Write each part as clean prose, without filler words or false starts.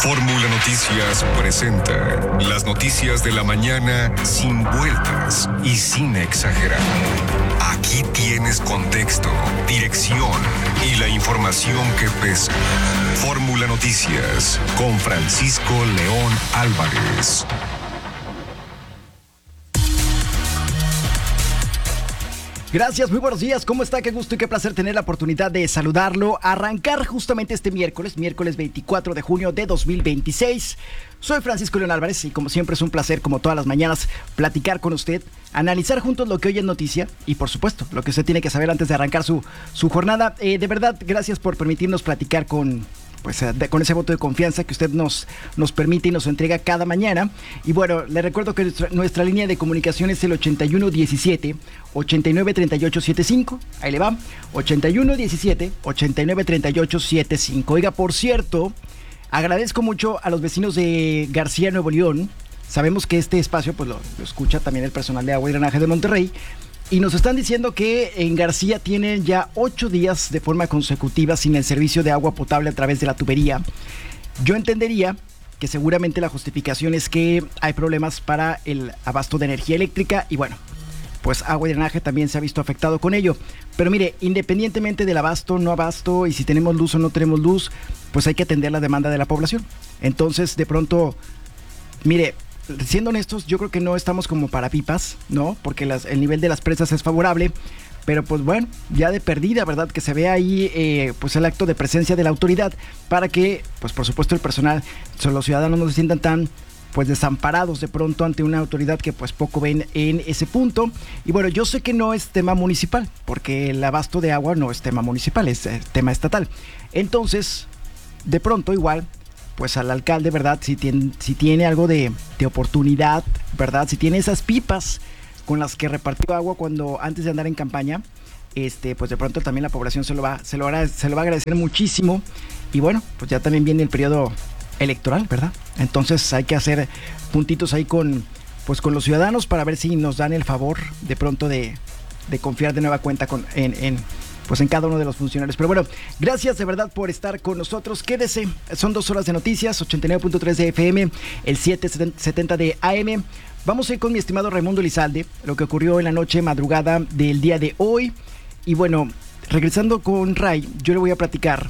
Fórmula Noticias presenta las noticias de la mañana sin vueltas y sin exagerar. Aquí tienes contexto, dirección y la información que pesa. Fórmula Noticias con Francisco León Álvarez. Gracias, muy buenos días. ¿Cómo está? Qué gusto y qué placer tener la oportunidad de saludarlo. Arrancar justamente este miércoles 24 de junio de 2026. Soy Francisco León Álvarez y como siempre es un placer, como todas las mañanas, platicar con usted, analizar juntos lo que hoy es noticia y por supuesto lo que usted tiene que saber antes de arrancar su jornada. De verdad, gracias por permitirnos platicar con ese voto de confianza que usted nos permite y nos entrega cada mañana. Y bueno, le recuerdo que nuestra línea de comunicación es el 8117-893875. Ahí le va, 8117-893875. Oiga, por cierto, agradezco mucho a los vecinos de García, Nuevo León. Sabemos que este espacio pues lo escucha también el personal de Agua y Drenaje de Monterrey. Y nos están diciendo que en García tienen ya 8 días de forma consecutiva sin el servicio de agua potable a través de la tubería. Yo entendería que seguramente la justificación es que hay problemas para el abasto de energía eléctrica y bueno, pues Agua y Drenaje también se ha visto afectado con ello. Pero mire, independientemente del abasto, no abasto y si tenemos luz o no tenemos luz, pues hay que atender la demanda de la población. Entonces, de pronto, mire, siendo honestos, yo creo que no estamos como para pipas, ¿no? Porque el nivel de las presas es favorable, pero pues bueno, ya de perdida, ¿verdad? Que se vea ahí pues el acto de presencia de la autoridad para que, pues por supuesto el personal, los ciudadanos no se sientan tan pues desamparados de pronto ante una autoridad que pues poco ven en ese punto. Y bueno, yo sé que no es tema municipal, porque el abasto de agua no es tema municipal, es tema estatal. Entonces, de pronto igual pues al alcalde, ¿verdad? Si tiene algo de oportunidad, ¿verdad? Si tiene esas pipas con las que repartió agua antes de andar en campaña, pues de pronto también la población se lo va a agradecer muchísimo. Y bueno, pues ya también viene el periodo electoral, ¿verdad? Entonces hay que hacer puntitos ahí con los ciudadanos para ver si nos dan el favor de pronto de confiar de nueva cuenta en cada uno de los funcionarios. Pero bueno, gracias de verdad por estar con nosotros. Quédese, son 2 horas de noticias, 89.3 de FM, el 770 de AM. Vamos a ir con mi estimado Raimundo Elizalde, lo que ocurrió en la noche madrugada del día de hoy. Y bueno, regresando con Ray, yo le voy a platicar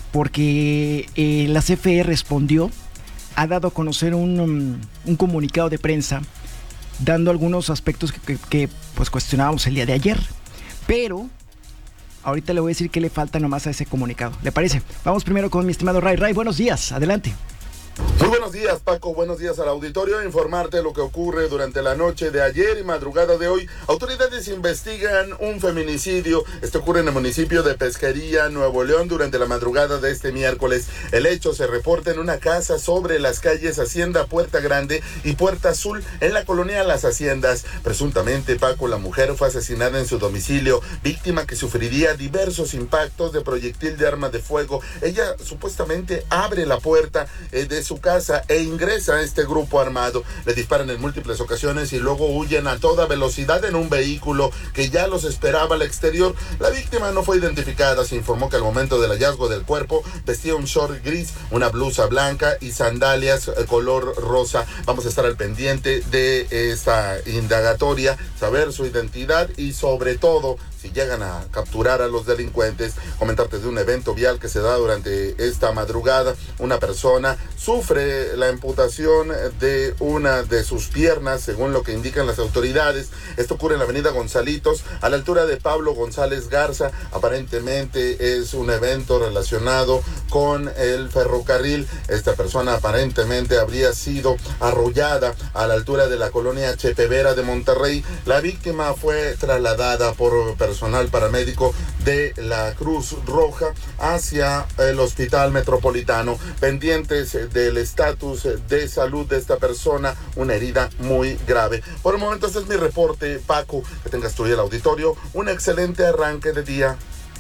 porque la CFE respondió, ha dado a conocer un comunicado de prensa dando algunos aspectos que pues cuestionábamos el día de ayer. Pero ahorita le voy a decir qué le falta nomás a ese comunicado. ¿Le parece? Vamos primero con mi estimado Ray. Ray, buenos días. Adelante. Muy buenos días, Paco. Buenos días al auditorio. Informarte lo que ocurre durante la noche de ayer y madrugada de hoy. Autoridades investigan un feminicidio. Esto ocurre en el municipio de Pesquería, Nuevo León, durante la madrugada de este miércoles. El hecho se reporta en una casa sobre las calles Hacienda Puerta Grande y Puerta Azul, en la colonia Las Haciendas. Presuntamente, Paco, la mujer fue asesinada en su domicilio, víctima que sufriría diversos impactos de proyectil de arma de fuego. Ella supuestamente abre la puerta de su casa e ingresa a este grupo armado. Le disparan en múltiples ocasiones y luego huyen a toda velocidad en un vehículo que ya los esperaba al exterior. La víctima no fue identificada. Se informó que al momento del hallazgo del cuerpo vestía un short gris, una blusa blanca y sandalias color rosa. Vamos a estar al pendiente de esta indagatoria, saber su identidad y sobre todo si llegan a capturar a los delincuentes. Comentarte de un evento vial que se da durante esta madrugada. Una persona sufre la amputación de una de sus piernas, según lo que indican las autoridades. Esto ocurre en la avenida Gonzalitos, a la altura de Pablo González Garza. Aparentemente es un evento relacionado con el ferrocarril. Esta persona aparentemente habría sido arrollada a la altura de la colonia Chepevera de Monterrey. La víctima fue trasladada por personal paramédico de la Cruz Roja hacia el Hospital Metropolitano, pendientes del estatus de salud de esta persona, una herida muy grave. Por el momento este es mi reporte, Paco. Que tengas tú y el auditorio un excelente arranque de día.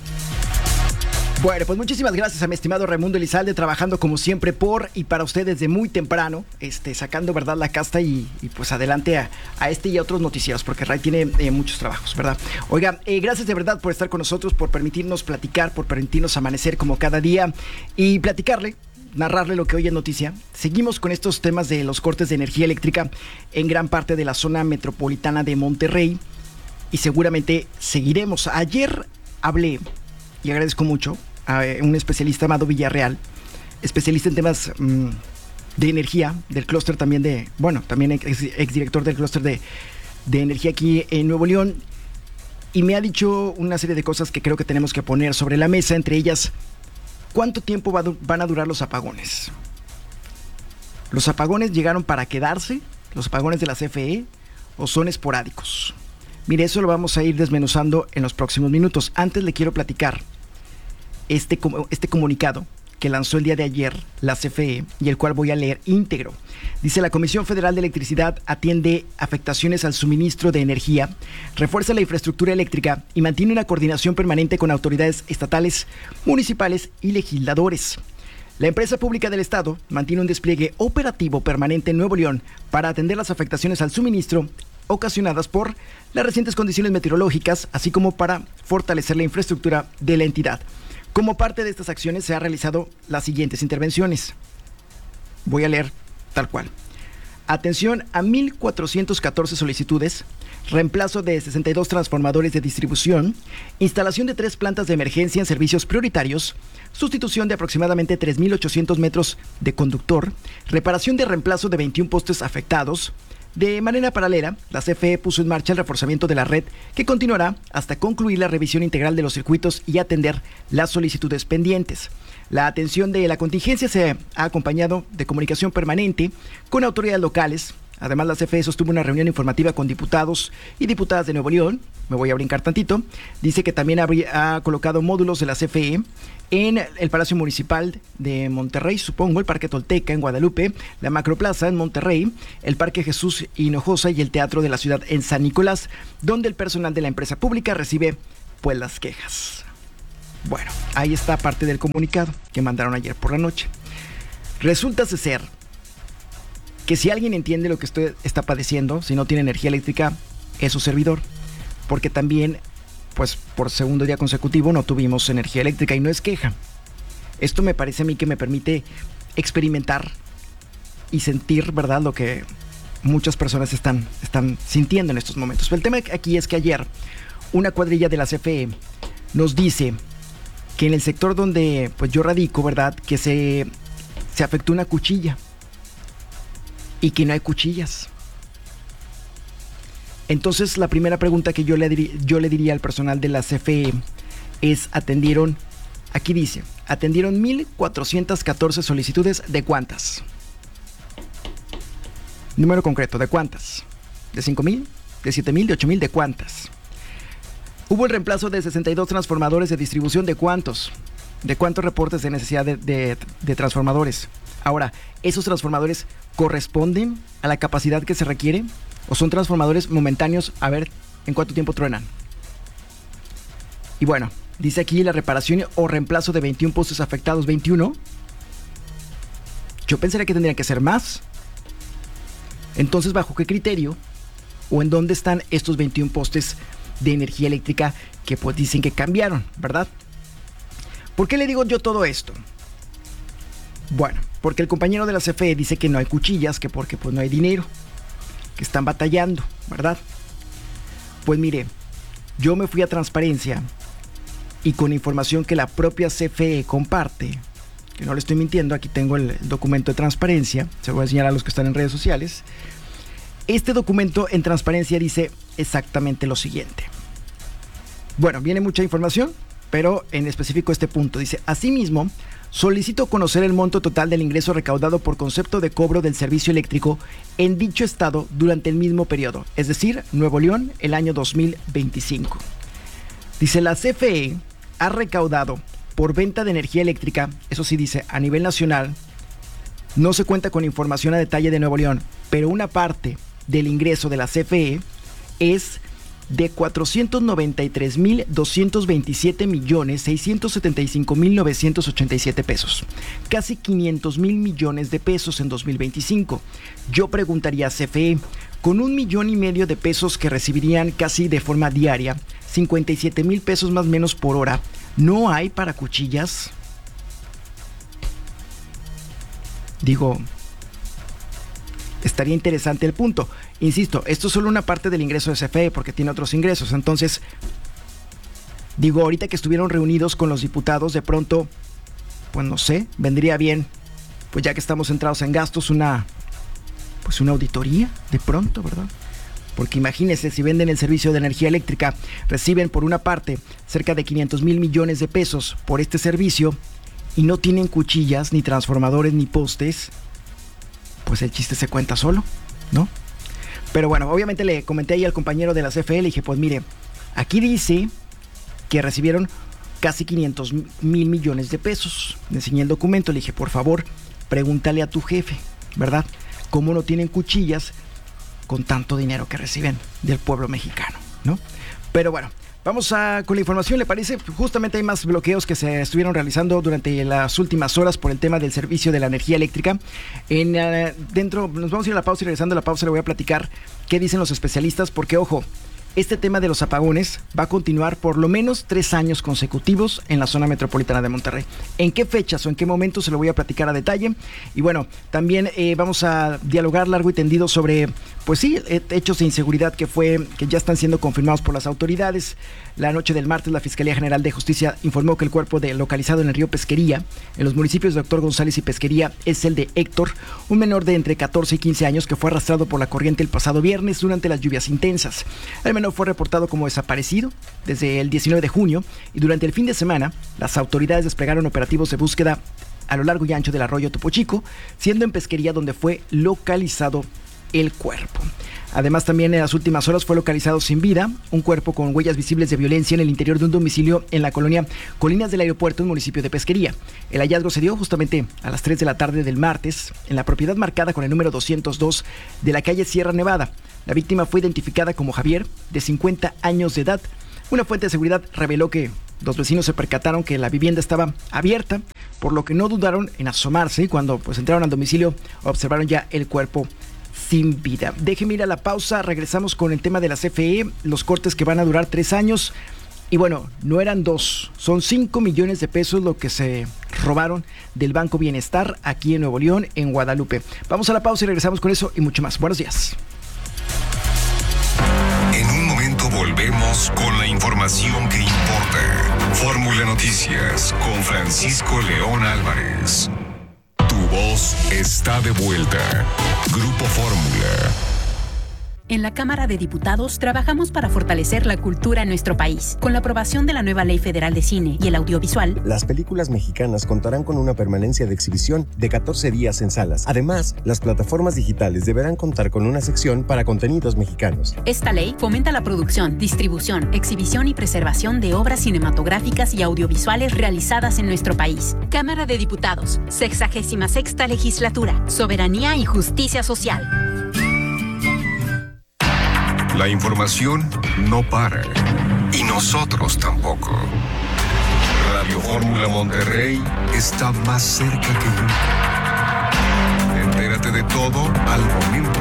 Bueno, pues muchísimas gracias a mi estimado Raimundo Elizalde, trabajando como siempre por y para ustedes desde muy temprano, sacando, ¿verdad?, la casta y pues adelante a este y a otros noticieros, porque Ray tiene muchos trabajos, ¿verdad? Oiga, gracias de verdad por estar con nosotros, por permitirnos platicar, por permitirnos amanecer como cada día y platicarle narrarle lo que hoy es noticia. Seguimos con estos temas de los cortes de energía eléctrica en gran parte de la zona metropolitana de Monterrey y seguramente seguiremos. Ayer hablé, y agradezco mucho, a un especialista, Amado Villarreal, especialista en temas de energía, del clúster también también exdirector del clúster de energía aquí en Nuevo León, y me ha dicho una serie de cosas que creo que tenemos que poner sobre la mesa, entre ellas, ¿cuánto tiempo van a durar los apagones? ¿Los apagones llegaron para quedarse? ¿Los apagones de la CFE? ¿O son esporádicos? Mire, eso lo vamos a ir desmenuzando en los próximos minutos. Antes le quiero platicar este comunicado que lanzó el día de ayer la CFE y el cual voy a leer íntegro. Dice: la Comisión Federal de Electricidad atiende afectaciones al suministro de energía, refuerza la infraestructura eléctrica y mantiene una coordinación permanente con autoridades estatales, municipales y legisladores. La empresa pública del Estado mantiene un despliegue operativo permanente en Nuevo León para atender las afectaciones al suministro ocasionadas por las recientes condiciones meteorológicas, así como para fortalecer la infraestructura de la entidad. Como parte de estas acciones se han realizado las siguientes intervenciones. Voy a leer tal cual. Atención a 1,414 solicitudes, reemplazo de 62 transformadores de distribución, instalación de 3 plantas de emergencia en servicios prioritarios, sustitución de aproximadamente 3,800 metros de conductor, reparación de reemplazo de 21 postes afectados. De manera paralela, la CFE puso en marcha el reforzamiento de la red, que continuará hasta concluir la revisión integral de los circuitos y atender las solicitudes pendientes. La atención de la contingencia se ha acompañado de comunicación permanente con autoridades locales. Además, la CFE sostuvo una reunión informativa con diputados y diputadas de Nuevo León. Me voy a brincar tantito. Dice que también ha colocado módulos de la CFE en el Palacio Municipal de Monterrey, supongo, el Parque Tolteca en Guadalupe, la Macroplaza en Monterrey, el Parque Jesús Hinojosa y el Teatro de la Ciudad en San Nicolás, donde el personal de la empresa pública recibe pues las quejas. Bueno, ahí está parte del comunicado que mandaron ayer por la noche. Resulta ser que si alguien entiende lo que usted está padeciendo, si no tiene energía eléctrica, es su servidor. Porque también, pues por segundo día consecutivo no tuvimos energía eléctrica y no es queja. Esto me parece a mí que me permite experimentar y sentir, ¿verdad?, lo que muchas personas están sintiendo en estos momentos. Pero el tema aquí es que ayer una cuadrilla de la CFE nos dice que en el sector donde pues yo radico, ¿verdad?, que se afectó una cuchilla y que no hay cuchillas. Entonces la primera pregunta que yo le diría al personal de la CFE es: atendieron 1,414 solicitudes, ¿de cuántas? Número concreto, ¿de cuántas? ¿De 5,000? ¿De 7,000? ¿De 8,000? ¿De cuántas? Hubo el reemplazo de 62 transformadores de distribución, ¿de cuántos? ¿De cuántos reportes de necesidad de transformadores? Ahora, ¿esos transformadores corresponden a la capacidad que se requiere? ¿O son transformadores momentáneos? A ver, ¿en cuánto tiempo truenan? Y bueno, dice aquí la reparación o reemplazo de 21 postes afectados, 21. Yo pensaría que tendrían que ser más. Entonces, ¿bajo qué criterio o en dónde están estos 21 postes de energía eléctrica que pues dicen que cambiaron, ¿verdad? ¿Por qué le digo yo todo esto? Bueno, porque el compañero de la CFE dice que no hay cuchillas, que porque pues no hay dinero, que están batallando, ¿verdad? Pues mire, yo me fui a Transparencia y con información que la propia CFE comparte, que no le estoy mintiendo, aquí tengo el documento de Transparencia, se lo voy a enseñar a los que están en redes sociales. Este documento en Transparencia dice exactamente lo siguiente. Bueno, viene mucha información, pero en específico este punto dice: asimismo, solicito conocer el monto total del ingreso recaudado por concepto de cobro del servicio eléctrico en dicho estado durante el mismo periodo, es decir, Nuevo León, el año 2025. Dice: la CFE ha recaudado por venta de energía eléctrica, eso sí dice, a nivel nacional, no se cuenta con información a detalle de Nuevo León, pero una parte del ingreso de la CFE es de 497,675,987 pesos, casi 500,000 millones de pesos en 2025. Yo preguntaría a CFE, con 1,5 millones de pesos que recibirían casi de forma diaria, 57,000 pesos más o menos por hora, ¿no hay para cuchillas? Digo, estaría interesante el punto. Insisto, esto es solo una parte del ingreso de CFE porque tiene otros ingresos. Entonces, digo, ahorita que estuvieron reunidos con los diputados, de pronto, pues no sé, vendría bien, pues ya que estamos centrados en gastos, una auditoría, de pronto, ¿verdad? Porque imagínense, si venden el servicio de energía eléctrica, reciben por una parte cerca de 500,000 millones de pesos por este servicio y no tienen cuchillas, ni transformadores, ni postes, pues el chiste se cuenta solo, ¿no? Pero bueno, obviamente le comenté ahí al compañero de la CFE, le dije, pues mire, aquí dice que recibieron casi 500,000 millones de pesos. Le enseñé el documento, le dije, por favor, pregúntale a tu jefe, ¿verdad? ¿Cómo no tienen cuchillas con tanto dinero que reciben del pueblo mexicano, ¿no? Pero bueno, vamos con la información, ¿le parece? Justamente hay más bloqueos que se estuvieron realizando durante las últimas horas por el tema del servicio de la energía eléctrica. Dentro, nos vamos a ir a la pausa y regresando a la pausa le voy a platicar qué dicen los especialistas, porque ojo, este tema de los apagones va a continuar por lo menos 3 años consecutivos en la zona metropolitana de Monterrey. ¿En qué fechas o en qué momentos? Se lo voy a platicar a detalle. Y bueno, también vamos a dialogar largo y tendido sobre, pues sí, hechos de inseguridad que ya están siendo confirmados por las autoridades. La noche del martes, la Fiscalía General de Justicia informó que el cuerpo localizado en el río Pesquería, en los municipios de Doctor González y Pesquería, es el de Héctor, un menor de entre 14 y 15 años que fue arrastrado por la corriente el pasado viernes durante las lluvias intensas. El menor fue reportado como desaparecido desde el 19 de junio y durante el fin de semana las autoridades desplegaron operativos de búsqueda a lo largo y ancho del arroyo Topo Chico, siendo en Pesquería donde fue localizado el cuerpo. Además, también en las últimas horas fue localizado sin vida un cuerpo con huellas visibles de violencia en el interior de un domicilio en la colonia Colinas del Aeropuerto, en el municipio de Pesquería. El hallazgo se dio justamente a las 3 de la tarde del martes en la propiedad marcada con el número 202 de la calle Sierra Nevada. La víctima fue identificada como Javier, de 50 años de edad. Una fuente de seguridad reveló que los vecinos se percataron que la vivienda estaba abierta, por lo que no dudaron en asomarse y cuando pues entraron al domicilio observaron ya el cuerpo sin vida. Déjeme ir a la pausa, regresamos con el tema de la CFE, los cortes que van a durar 3 años. Y bueno, no eran 2, son 5 millones de pesos lo que se robaron del Banco Bienestar aquí en Nuevo León, en Guadalupe. Vamos a la pausa y regresamos con eso y mucho más. Buenos días. En un momento volvemos con la información que importa. Fórmula Noticias con Francisco León Álvarez. Tu voz está de vuelta. Grupo Fórmula. En la Cámara de Diputados trabajamos para fortalecer la cultura en nuestro país. Con la aprobación de la nueva Ley Federal de Cine y el Audiovisual, las películas mexicanas contarán con una permanencia de exhibición de 14 días en salas. Además, las plataformas digitales deberán contar con una sección para contenidos mexicanos. Esta ley fomenta la producción, distribución, exhibición y preservación de obras cinematográficas y audiovisuales realizadas en nuestro país. Cámara de Diputados, 66ª Legislatura, Soberanía y Justicia Social. La información no para. Y nosotros tampoco. Radio Fórmula Monterrey está más cerca que nunca. Entérate de todo al momento.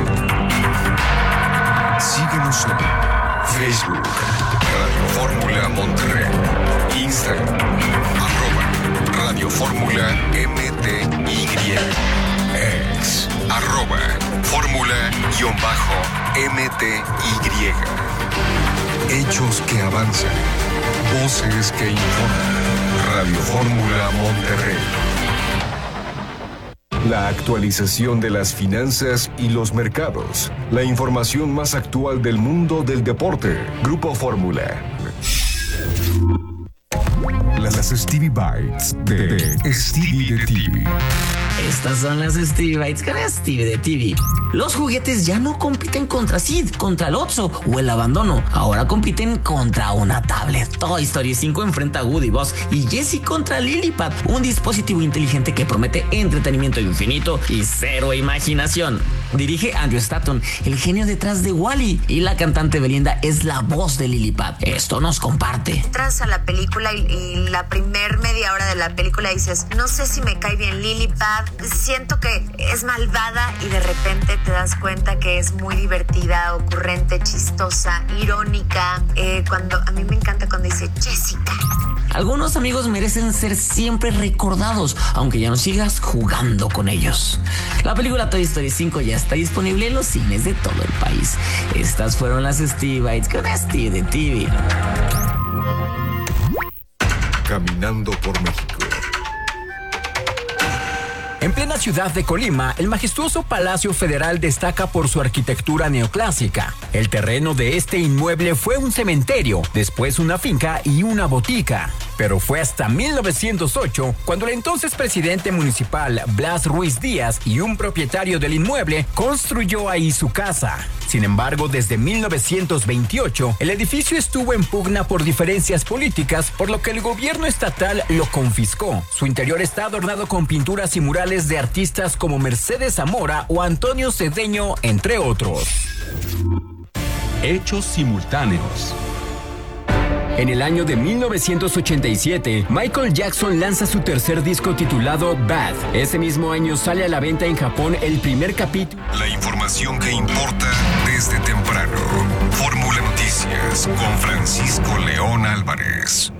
Síguenos en Facebook, Radio Fórmula Monterrey, Instagram, @Radio Fórmula MTY, X, @Fórmula_MTY. Hechos que avanzan, voces que informan. Radio Fórmula Monterrey. La actualización de las finanzas y los mercados. La información más actual del mundo del deporte. Grupo Fórmula. Las Stevie Bites de Stevie de TV. Estas son las Stevie Bites con Stevie de TV. Los juguetes ya no compiten contra Sid, contra el Otso o el abandono. Ahora compiten contra una tablet. Toy Story 5 enfrenta a Woody, Buzz y Jessie contra Lilipad, un dispositivo inteligente que promete entretenimiento infinito y cero imaginación. Dirige Andrew Stanton, el genio detrás de Wall-E, y la cantante Belinda es la voz de Lilipad. Esto nos comparte. Entras a la película y la primer media hora de la película dices, no sé si me cae bien Lilipad, siento que es malvada, y de repente te das cuenta que es muy divertida, ocurrente, chistosa, irónica. A mí me encanta cuando dice Jessica. Algunos amigos merecen ser siempre recordados, aunque ya no sigas jugando con ellos. La película Toy Story 5 ya está disponible en los cines de todo el país. Estas fueron las Steve Bites con Steve de TV. Caminando por México. En plena ciudad de Colima, el majestuoso Palacio Federal destaca por su arquitectura neoclásica. El terreno de este inmueble fue un cementerio, después una finca y una botica. Pero fue hasta 1908 cuando el entonces presidente municipal Blas Ruiz Díaz y un propietario del inmueble construyó ahí su casa. Sin embargo, desde 1928, el edificio estuvo en pugna por diferencias políticas, por lo que el gobierno estatal lo confiscó. Su interior está adornado con pinturas y murales de artistas como Mercedes Zamora o Antonio Cedeño, entre otros. Hechos simultáneos. En el año de 1987, Michael Jackson lanza su tercer disco titulado Bad. Ese mismo año sale a la venta en Japón el primer capítulo. La información que importa desde temprano. Fórmula Noticias con Francisco León Álvarez.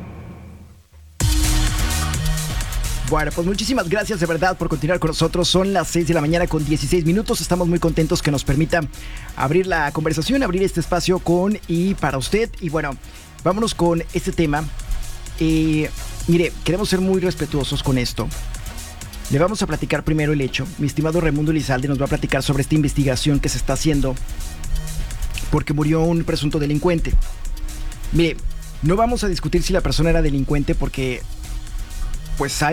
Bueno, pues muchísimas gracias de verdad por continuar con nosotros. Son las 6 de la mañana con 16 minutos. Estamos muy contentos que nos permita abrir la conversación, abrir este espacio con y para usted. Y bueno, vámonos con este tema. Mire, queremos ser muy respetuosos con esto. Le vamos a platicar primero el hecho. Mi estimado Raimundo Elizalde nos va a platicar sobre esta investigación que se está haciendo porque murió un presunto delincuente. Mire, no vamos a discutir si la persona era delincuente porque pues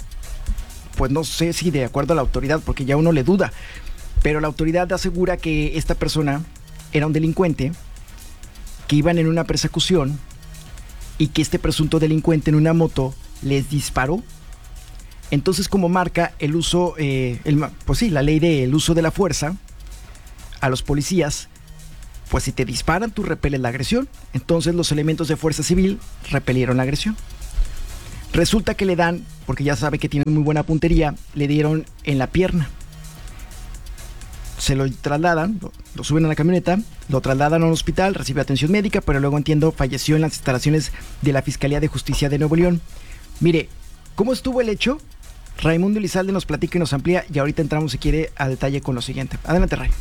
no sé si de acuerdo a la autoridad, porque ya uno le duda, pero la autoridad asegura que esta persona era un delincuente, que iban en una persecución y que este presunto delincuente en una moto les disparó. Entonces, como marca el uso, la ley del uso de la fuerza a los policías, pues si te disparan, tú repeles la agresión. Entonces los elementos de fuerza civil repelieron la agresión. Resulta que le dan, porque ya sabe que tiene muy buena puntería, le dieron en la pierna. Se lo trasladan, lo suben a la camioneta, lo trasladan a un hospital, recibe atención médica, pero luego entiendo falleció en las instalaciones de la Fiscalía de Justicia de Nuevo León. Mire, ¿cómo estuvo el hecho? Raimundo Elizalde nos platica y nos amplía y ahorita entramos si quiere a detalle con lo siguiente. Adelante, Ray.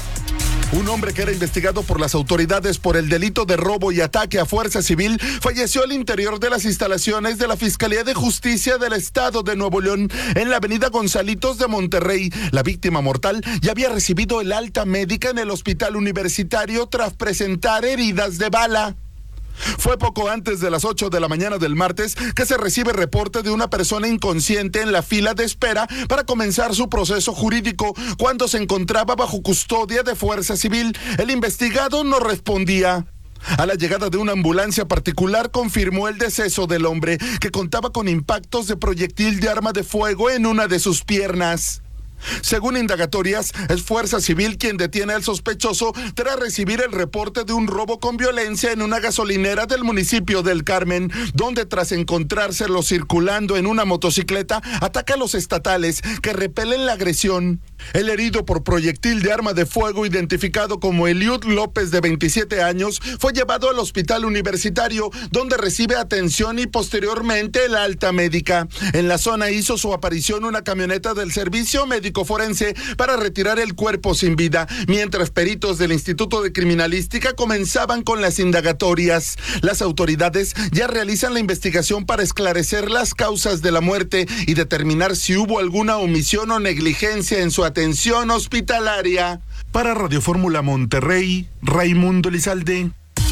Un hombre que era investigado por las autoridades por el delito de robo y ataque a fuerza civil falleció al interior de las instalaciones de la Fiscalía de Justicia del Estado de Nuevo León en la avenida Gonzalitos de Monterrey. La víctima mortal ya había recibido el alta médica en el hospital universitario tras presentar heridas de bala. Fue poco antes de las 8 de la mañana del martes que se recibe reporte de una persona inconsciente en la fila de espera para comenzar su proceso jurídico cuando se encontraba bajo custodia de fuerza civil. El investigado no respondía. A la llegada de una ambulancia particular confirmó el deceso del hombre, que contaba con impactos de proyectil de arma de fuego en una de sus piernas. Según indagatorias, es Fuerza Civil quien detiene al sospechoso tras recibir el reporte de un robo con violencia en una gasolinera del municipio del Carmen, donde tras encontrárselo circulando en una motocicleta, ataca a los estatales que repelen la agresión. El herido por proyectil de arma de fuego, identificado como Eliud López, de 27 años, fue llevado al hospital universitario, donde recibe atención y posteriormente el alta médica. En la zona hizo su aparición una camioneta del Servicio Médico Forense para retirar el cuerpo sin vida, mientras peritos del Instituto de Criminalística comenzaban con las indagatorias. Las autoridades ya realizan la investigación para esclarecer las causas de la muerte y determinar si hubo alguna omisión o negligencia en su atención hospitalaria. Para Radio Fórmula Monterrey, Raimundo Elizalde.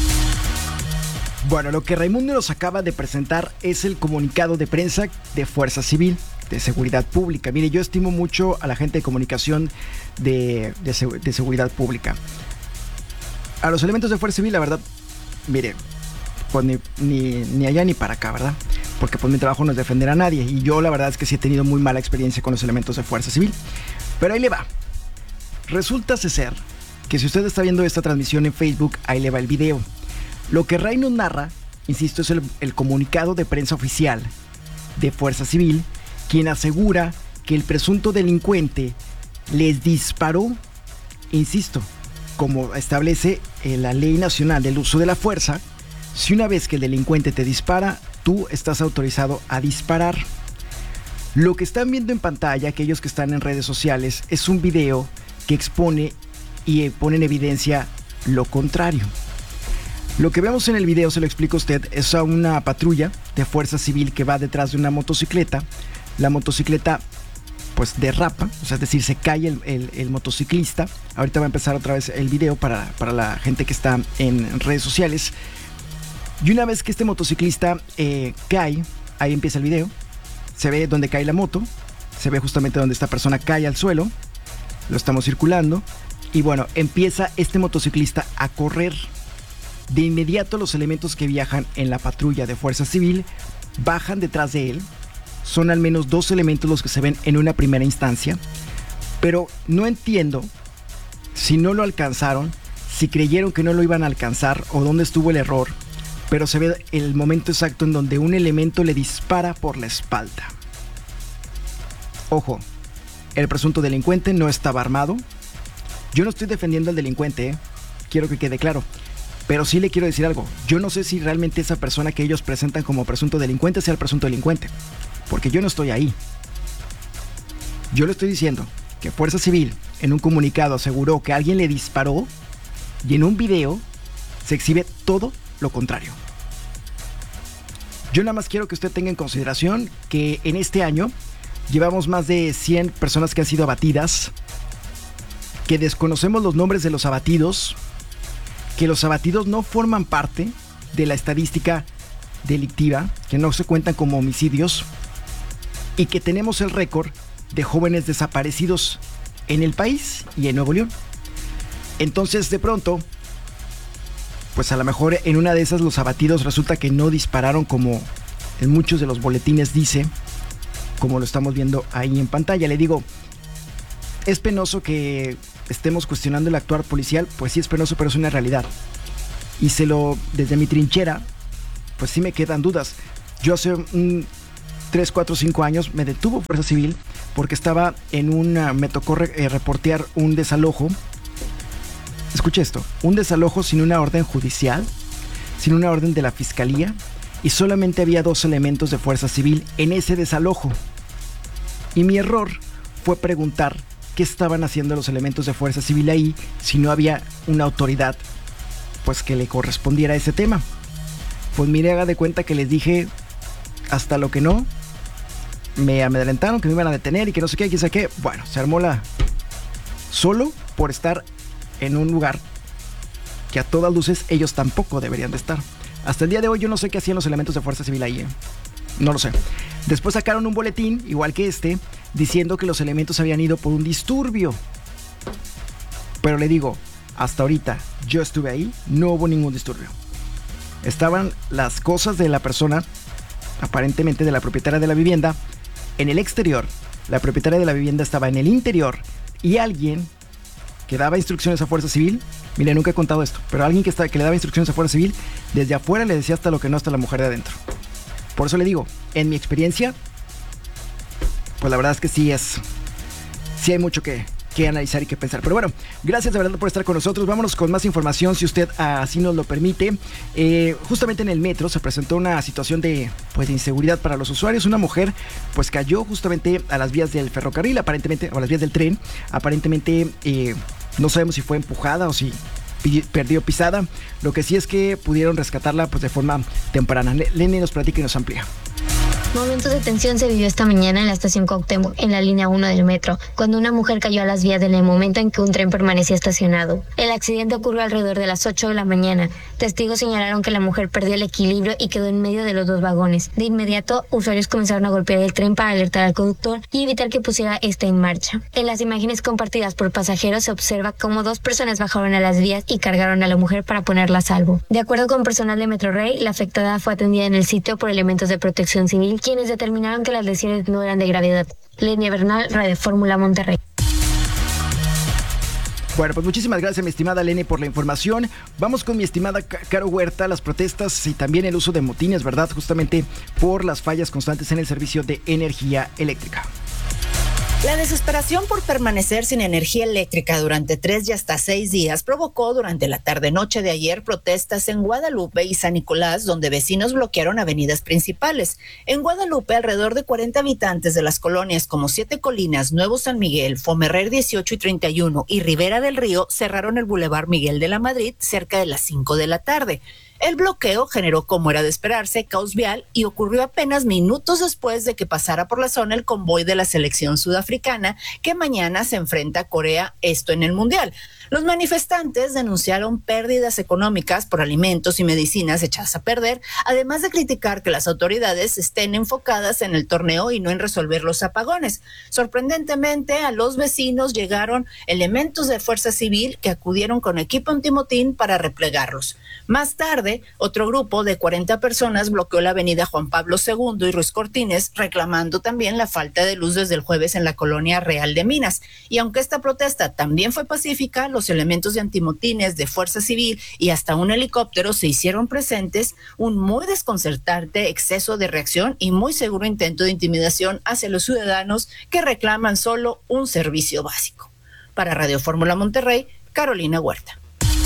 Bueno, lo que Raimundo nos acaba de presentar es el comunicado de prensa de Fuerza Civil de Seguridad Pública. Mire, yo estimo mucho a la gente de comunicación de seguridad pública. A los elementos de Fuerza Civil, la verdad, mire, pues ni allá ni para acá, ¿verdad? Porque pues mi trabajo no es defender a nadie, y yo la verdad es que sí he tenido muy mala experiencia con los elementos de Fuerza Civil. Pero ahí le va. Resulta ser que si usted está viendo esta transmisión en Facebook, ahí le va el video. Lo que Ray nos narra, insisto, es el comunicado de prensa oficial de Fuerza Civil, quien asegura que el presunto delincuente les disparó, insisto, como establece la Ley Nacional del Uso de la Fuerza. Si una vez que el delincuente te dispara, tú estás autorizado a disparar. Lo que están viendo en pantalla, aquellos que están en redes sociales, es un video que expone y pone en evidencia lo contrario. Lo que vemos en el video, se lo explico a usted, es a una patrulla de fuerza civil que va detrás de una motocicleta. La motocicleta pues derrapa, o sea, es decir, se cae el motociclista. Ahorita va a empezar otra vez el video para la gente que está en redes sociales. Y una vez que este motociclista cae, ahí empieza el video. Se ve donde cae la moto, se ve justamente donde esta persona cae al suelo. Lo estamos circulando. Y bueno, empieza este motociclista a correr. De inmediato los elementos que viajan en la patrulla de fuerza civil bajan detrás de él. Son al menos 2 elementos los que se ven en una primera instancia. Pero no entiendo si no lo alcanzaron, si creyeron que no lo iban a alcanzar o dónde estuvo el error. Pero se ve el momento exacto en donde un elemento le dispara por la espalda. Ojo, el presunto delincuente no estaba armado. Yo no estoy defendiendo al delincuente, quiero que quede claro. Pero sí le quiero decir algo. Yo no sé si realmente esa persona que ellos presentan como presunto delincuente sea el presunto delincuente. Porque yo no estoy ahí. Yo le estoy diciendo que Fuerza Civil en un comunicado aseguró que alguien le disparó y en un video se exhibe todo lo contrario. Yo nada más quiero que usted tenga en consideración que en este año llevamos más de 100 personas que han sido abatidas, que desconocemos los nombres de los abatidos, que los abatidos no forman parte de la estadística delictiva, que no se cuentan como homicidios, y que tenemos el récord de jóvenes desaparecidos en el país y en Nuevo León. Entonces, de pronto, pues a lo mejor en una de esas los abatidos resulta que no dispararon como en muchos de los boletines dice, como lo estamos viendo ahí en pantalla. Le digo, es penoso que estemos cuestionando el actuar policial, pues sí es penoso, pero es una realidad. Y desde mi trinchera, pues sí me quedan dudas. Yo hace 3, 4, 5 años me detuvo Fuerza Civil porque estaba me tocó reportear un desalojo. Escuche esto, un desalojo sin una orden judicial, sin una orden de la fiscalía, y solamente había 2 elementos de Fuerza Civil en ese desalojo. Y mi error fue preguntar qué estaban haciendo los elementos de Fuerza Civil ahí si no había una autoridad pues que le correspondiera a ese tema. Pues mire, haga de cuenta que les dije hasta lo que no, me amedrentaron que me iban a detener y que no sé qué, quién sabe qué. Bueno, se armó solo por estar en un lugar que a todas luces ellos tampoco deberían de estar. Hasta el día de hoy yo no sé qué hacían los elementos de Fuerza Civil ahí, no lo sé. Después sacaron un boletín, igual que diciendo que los elementos habían ido por un disturbio. Pero le digo, hasta ahorita yo estuve ahí, no hubo ningún disturbio. Estaban las cosas de la persona, aparentemente de la propietaria de la vivienda, en el exterior. La propietaria de la vivienda estaba en el interior y alguien que daba instrucciones a Fuerza Civil, mire, nunca he contado esto, pero alguien que le daba instrucciones a Fuerza Civil, desde afuera le decía hasta lo que no hasta la mujer de adentro. Por eso le digo, en mi experiencia, pues la verdad es que sí hay mucho que analizar y que pensar. Pero bueno, gracias de verdad por estar con nosotros. Vámonos con más información, si usted así nos lo permite. Justamente en el metro se presentó una situación de inseguridad para los usuarios. Una mujer pues cayó justamente a las vías del ferrocarril, aparentemente, o a las vías del tren. Aparentemente no sabemos si fue empujada o si perdió pisada. Lo que sí es que pudieron rescatarla pues de forma temprana. Lenny nos platica y nos amplía. Momentos de tensión se vivió esta mañana en la estación Cuauhtémoc, en la línea 1 del metro, cuando una mujer cayó a las vías en el momento en que un tren permanecía estacionado. El accidente ocurrió alrededor de las 8 de la mañana. Testigos señalaron que la mujer perdió el equilibrio y quedó en medio de los 2 vagones. De inmediato, usuarios comenzaron a golpear el tren para alertar al conductor y evitar que pusiera este en marcha. En las imágenes compartidas por pasajeros se observa cómo 2 personas bajaron a las vías y cargaron a la mujer para ponerla a salvo. De acuerdo con personal de Metrorrey, la afectada fue atendida en el sitio por elementos de protección civil, quienes determinaron que las lesiones no eran de gravedad. Lenia Bernal, Radio Fórmula Monterrey. Bueno, pues muchísimas gracias, mi estimada Leni, por la información. Vamos con mi estimada Caro Huerta, las protestas y también el uso de motines, ¿verdad? Justamente por las fallas constantes en el servicio de energía eléctrica. La desesperación por permanecer sin energía eléctrica durante 3 y hasta 6 días provocó durante la tarde-noche de ayer protestas en Guadalupe y San Nicolás, donde vecinos bloquearon avenidas principales. En Guadalupe, alrededor de 40 habitantes de las colonias como Siete Colinas, Nuevo San Miguel, Fomerrer 18 y 31 y Ribera del Río cerraron el Boulevard Miguel de la Madrid cerca de las 5 de la tarde. El bloqueo generó, como era de esperarse, caos vial y ocurrió apenas minutos después de que pasara por la zona el convoy de la selección sudafricana que mañana se enfrenta a Corea, esto en el Mundial. Los manifestantes denunciaron pérdidas económicas por alimentos y medicinas echadas a perder, además de criticar que las autoridades estén enfocadas en el torneo y no en resolver los apagones. Sorprendentemente, a los vecinos llegaron elementos de Fuerza Civil que acudieron con equipo antimotín para replegarlos. Más tarde, otro grupo de 40 personas bloqueó la avenida Juan Pablo II y Ruiz Cortines, reclamando también la falta de luz desde el jueves en la colonia Real de Minas. Y aunque esta protesta también fue pacífica, los elementos de antimotines, de Fuerza Civil y hasta un helicóptero se hicieron presentes, un muy desconcertante exceso de reacción y muy seguro intento de intimidación hacia los ciudadanos que reclaman solo un servicio básico. Para Radio Fórmula Monterrey, Carolina Huerta.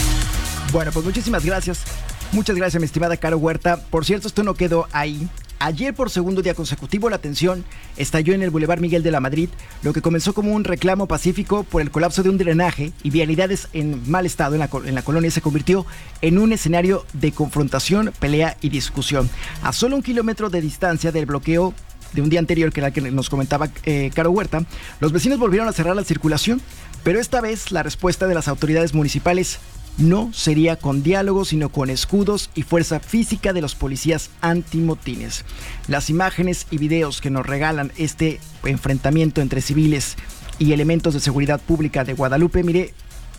Bueno, pues muchísimas gracias. Muchas gracias, mi estimada Caro Huerta. Por cierto, esto no quedó ahí. Ayer, por segundo día consecutivo, la tensión estalló en el Boulevard Miguel de la Madrid, lo que comenzó como un reclamo pacífico por el colapso de un drenaje y vialidades en mal estado en la colonia se convirtió en un escenario de confrontación, pelea y discusión. A solo 1 kilómetro de distancia del bloqueo de un día anterior, que era el que nos comentaba Caro Huerta, los vecinos volvieron a cerrar la circulación, pero esta vez la respuesta de las autoridades municipales no sería con diálogo, sino con escudos y fuerza física de los policías antimotines. Las imágenes y videos que nos regalan este enfrentamiento entre civiles y elementos de seguridad pública de Guadalupe, mire,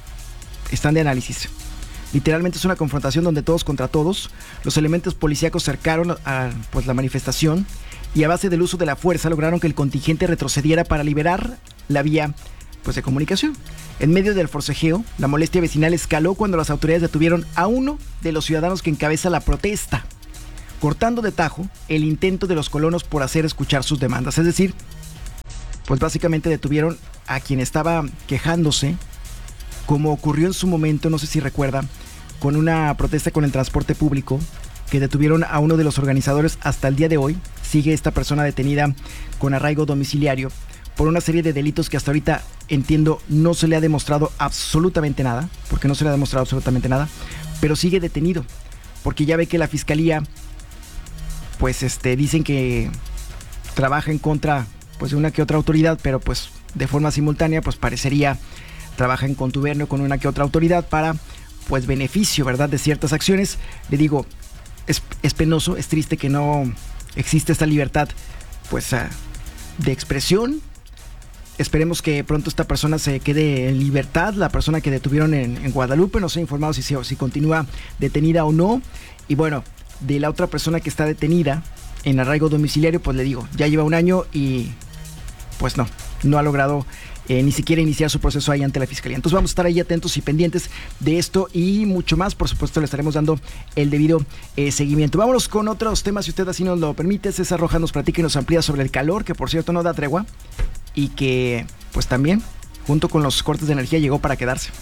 están de análisis. Literalmente es una confrontación donde todos contra todos. Los elementos policíacos cercaron a la manifestación y a base del uso de la fuerza lograron que el contingente retrocediera para liberar la vía de comunicación. En medio del forcejeo, la molestia vecinal escaló cuando las autoridades detuvieron a uno de los ciudadanos que encabeza la protesta, cortando de tajo el intento de los colonos por hacer escuchar sus demandas. Es decir, básicamente detuvieron a quien estaba quejándose, como ocurrió en su momento, no sé si recuerda, con una protesta con el transporte público, que detuvieron a uno de los organizadores. Hasta el día de hoy sigue esta persona detenida con arraigo domiciliario por una serie de delitos que hasta ahorita, entiendo, no se le ha demostrado absolutamente nada, pero sigue detenido, porque ya ve que la fiscalía, dicen que trabaja en contra, de una que otra autoridad, pero de forma simultánea, parecería trabaja en contubernio con una que otra autoridad para, beneficio, ¿verdad?, de ciertas acciones. Le digo, es penoso, es triste que no existe esta libertad, de expresión. Esperemos que pronto esta persona se quede en libertad, la persona que detuvieron en Guadalupe. No se ha informado si continúa detenida o no. Y bueno, de la otra persona que está detenida en arraigo domiciliario, le digo, ya lleva 1 año y no ha logrado ni siquiera iniciar su proceso ahí ante la fiscalía. Entonces vamos a estar ahí atentos y pendientes de esto y mucho más. Por supuesto, le estaremos dando el debido seguimiento. Vámonos con otros temas, si usted así nos lo permite. César Rojas nos platica y nos amplía sobre el calor, que por cierto no da tregua y que también, junto con los cortes de energía, llegó para quedarse.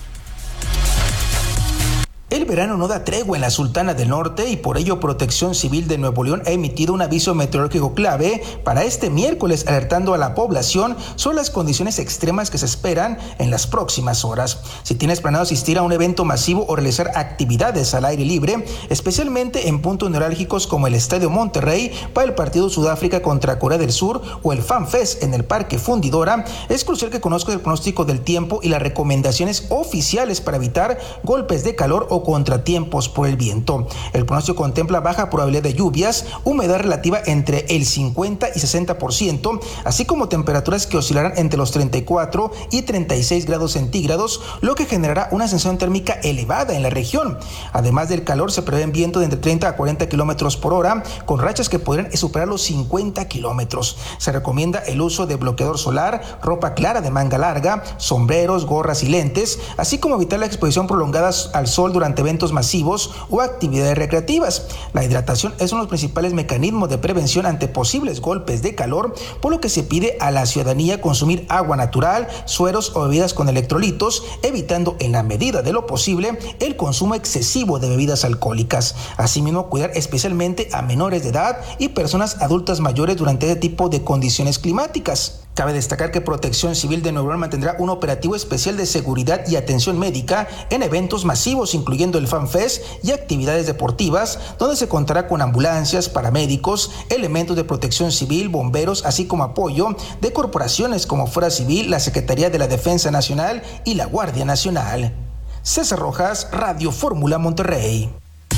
El verano no da tregua en la Sultana del Norte y por ello Protección Civil de Nuevo León ha emitido un aviso meteorológico clave para este miércoles, alertando a la población sobre las condiciones extremas que se esperan en las próximas horas. Si tienes planeado asistir a un evento masivo o realizar actividades al aire libre, especialmente en puntos neurálgicos como el Estadio Monterrey para el partido Sudáfrica contra Corea del Sur o el FanFest en el Parque Fundidora, es crucial que conozcas el pronóstico del tiempo y las recomendaciones oficiales para evitar golpes de calor o contratiempos por el viento. El pronóstico contempla baja probabilidad de lluvias, humedad relativa entre el 50 y 60%, así como temperaturas que oscilarán entre los 34 y 36 grados centígrados, lo que generará una sensación térmica elevada en la región. Además del calor, se prevén vientos de entre 30 a 40 kilómetros por hora, con rachas que podrían superar los 50 kilómetros. Se recomienda el uso de bloqueador solar, ropa clara de manga larga, sombreros, gorras y lentes, así como evitar la exposición prolongada al sol durante eventos masivos o actividades recreativas. La hidratación es uno de los principales mecanismos de prevención ante posibles golpes de calor, por lo que se pide a la ciudadanía consumir agua natural, sueros o bebidas con electrolitos, evitando en la medida de lo posible el consumo excesivo de bebidas alcohólicas. Asimismo, cuidar especialmente a menores de edad y personas adultas mayores durante este tipo de condiciones climáticas. Cabe destacar que Protección Civil de Nuevo León mantendrá un operativo especial de seguridad y atención médica en eventos masivos, incluyendo el FanFest y actividades deportivas, donde se contará con ambulancias, paramédicos, elementos de protección civil, bomberos, así como apoyo de corporaciones como Fuerza Civil, la Secretaría de la Defensa Nacional y la Guardia Nacional. César Rojas, Radio Fórmula Monterrey.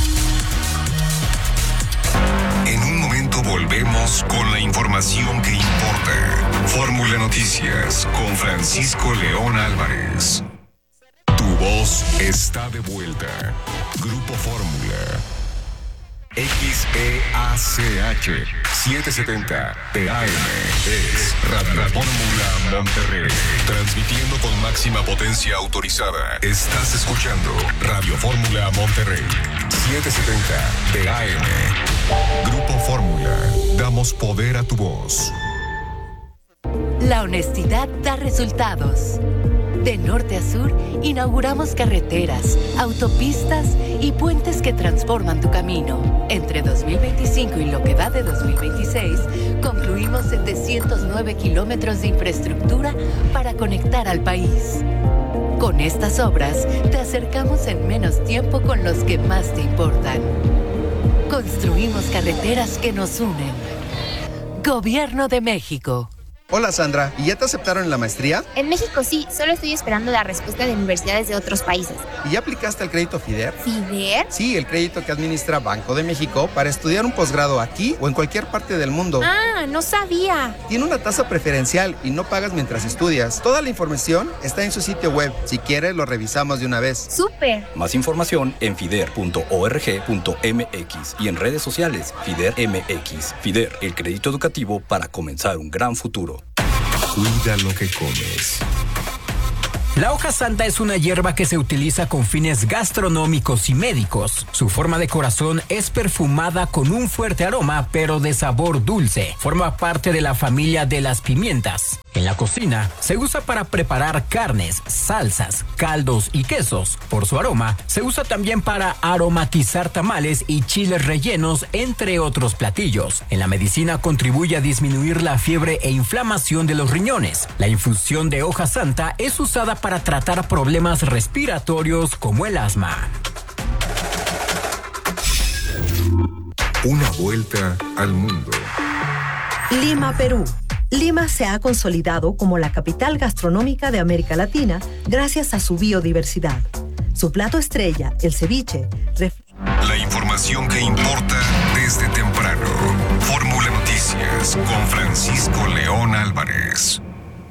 Volvemos con la información que importa. Fórmula Noticias con Francisco León Álvarez. Tu voz está de vuelta. Grupo Fórmula. XEACH 770 PAM es Radio Fórmula Monterrey. Transmitiendo con máxima potencia autorizada. Estás escuchando Radio Fórmula Monterrey 770 PAM. Grupo Fórmula. Damos poder a tu voz. La honestidad da resultados. De norte a sur, inauguramos carreteras, autopistas y puentes que transforman tu camino. Entre 2025 y lo que va de 2026, concluimos 709 kilómetros de infraestructura para conectar al país. Con estas obras, te acercamos en menos tiempo con los que más te importan. Construimos carreteras que nos unen. Gobierno de México. Hola Sandra, ¿y ya te aceptaron en la maestría? En México sí, solo estoy esperando la respuesta de universidades de otros países. ¿Y ya aplicaste al crédito FIDER? ¿FIDER? Sí, el crédito que administra Banco de México para estudiar un posgrado aquí o en cualquier parte del mundo. Ah, no sabía. Tiene una tasa preferencial y no pagas mientras estudias. Toda la información está en su sitio web. Si quieres, lo revisamos de una vez. ¡Súper! Más información en fider.org.mx y en redes sociales FIDER MX. FIDER, el crédito educativo para comenzar un gran futuro. Cuida lo que comes. La hoja santa es una hierba que se utiliza con fines gastronómicos y médicos. Su forma de corazón es perfumada con un fuerte aroma, pero de sabor dulce. Forma parte de la familia de las pimientas. En la cocina, se usa para preparar carnes, salsas, caldos y quesos. Por su aroma, se usa también para aromatizar tamales y chiles rellenos, entre otros platillos. En la medicina contribuye a disminuir la fiebre e inflamación de los riñones. La infusión de hoja santa es usada para tratar problemas respiratorios como el asma. Una vuelta al mundo. Lima, Perú. Lima se ha consolidado como la capital gastronómica de América Latina gracias a su biodiversidad. Su plato estrella, el ceviche, La información que importa desde temprano. Fórmula Noticias con Francisco León Álvarez.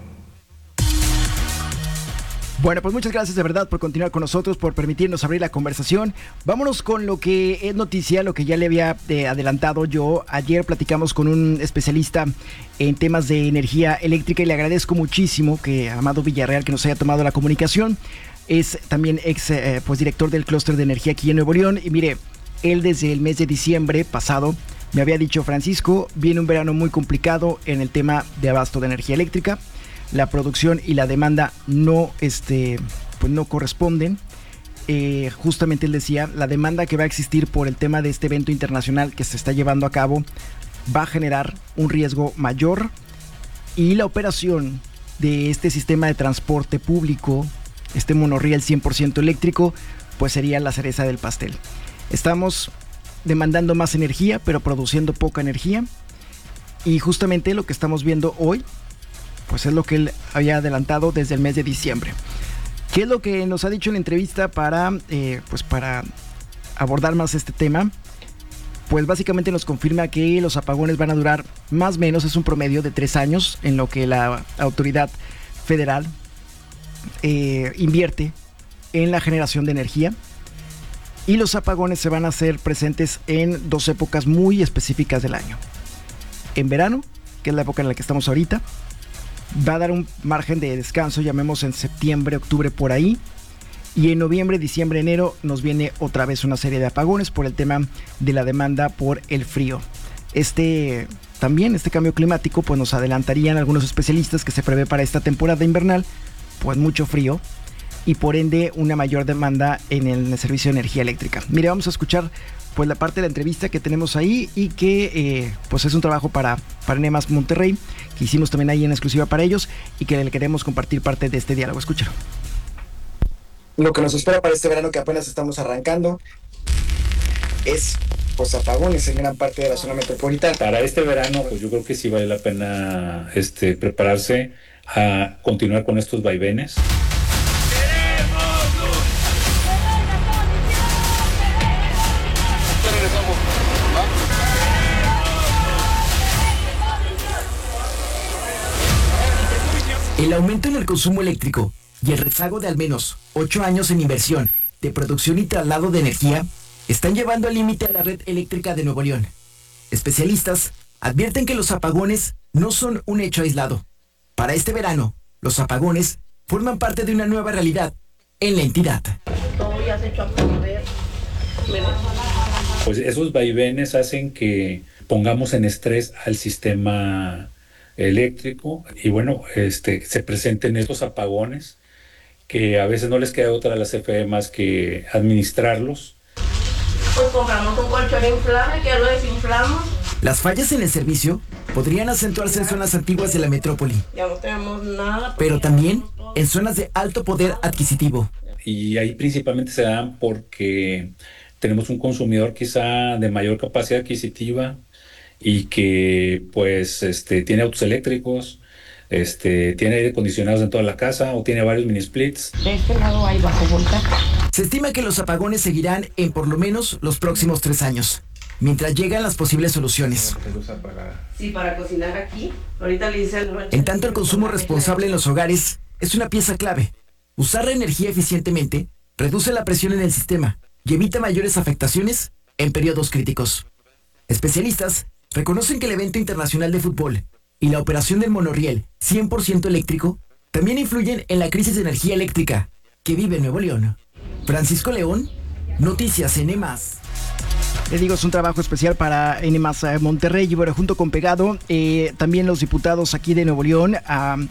Bueno, pues muchas gracias de verdad por continuar con nosotros, por permitirnos abrir la conversación. Vámonos con lo que es noticia, lo que ya le había adelantado yo. Ayer platicamos con un especialista en temas de energía eléctrica y le agradezco muchísimo que Amado Villarreal que nos haya tomado la comunicación. Es también pues director del clúster de energía aquí en Nuevo León. Y mire, él desde el mes de diciembre pasado me había dicho: Francisco, viene un verano muy complicado en el tema de abasto de energía eléctrica. La producción y la demanda no, pues no corresponden. Justamente él decía, la demanda que va a existir por el tema de este evento internacional que se está llevando a cabo va a generar un riesgo mayor, y la operación de este sistema de transporte público, este monorriel 100% eléctrico, pues sería la cereza del pastel. Estamos demandando más energía, pero produciendo poca energía, y justamente lo que estamos viendo hoy pues es lo que él había adelantado desde el mes de diciembre. ¿Qué es lo que nos ha dicho en la entrevista para abordar más este tema? Pues básicamente nos confirma que los apagones van a durar más o menos, es un promedio de 3 años en lo que la autoridad federal invierte en la generación de energía. Y los apagones se van a hacer presentes en 2 épocas muy específicas del año. En verano, que es la época en la que estamos ahorita, va a dar un margen de descanso, llamemos en septiembre, octubre, por ahí. Y en noviembre, diciembre, enero nos viene otra vez una serie de apagones por el tema de la demanda por el frío. También este cambio climático pues nos adelantarían algunos especialistas que se prevé para esta temporada invernal pues mucho frío y por ende una mayor demanda en el servicio de energía eléctrica. Mire, vamos a escuchar pues la parte de la entrevista que tenemos ahí y que pues es un trabajo para NEMAS Monterrey, que hicimos también ahí en exclusiva para ellos y que le queremos compartir parte de este diálogo. Escúchalo. Lo que nos espera para este verano, que apenas estamos arrancando, es pues apagones en gran parte de la zona metropolitana. Para este verano, pues yo creo que sí vale la pena prepararse a continuar con estos vaivenes. El aumento en el consumo eléctrico y el rezago de al menos 8 años en inversión de producción y traslado de energía están llevando al límite a la red eléctrica de Nuevo León. Especialistas advierten que los apagones no son un hecho aislado. Para este verano, los apagones forman parte de una nueva realidad en la entidad. Pues esos vaivenes hacen que pongamos en estrés al sistema eléctrico y bueno, se presenten estos apagones que a veces no les queda otra a la CFE más que administrarlos. Pues compramos un colchón inflable que lo desinflamos. Las fallas en el servicio podrían acentuarse en zonas antiguas de la metrópoli. Ya no tenemos nada. Pero también en zonas de alto poder adquisitivo. Y ahí principalmente se dan porque tenemos un consumidor quizá de mayor capacidad adquisitiva y que pues tiene autos eléctricos, tiene aire acondicionados en toda la casa o tiene varios mini splits. De este lado hay bajo voltaje. Se estima que los apagones seguirán en por lo menos los próximos 3 años, mientras llegan las posibles soluciones. Sí, para cocinar aquí. Ahorita le hice el rancho. En tanto, el consumo responsable en los hogares es una pieza clave. Usar la energía eficientemente reduce la presión en el sistema y evita mayores afectaciones en periodos críticos. Especialistas reconocen que el evento internacional de fútbol y la operación del monorriel 100% eléctrico también influyen en la crisis de energía eléctrica que vive Nuevo León. Francisco León, Noticias NEMAS. Le digo, es un trabajo especial para NEMAS Monterrey y bueno, junto con Pegado, también los diputados aquí de Nuevo León